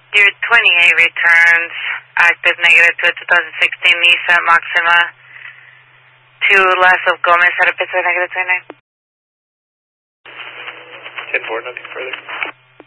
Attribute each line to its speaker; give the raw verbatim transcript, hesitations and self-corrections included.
Speaker 1: Your twenty-eight returns active negative to a two thousand sixteen Nissan Maxima. Two less of Gomez at a pizza negative twenty-nine.
Speaker 2: ten four, nothing further.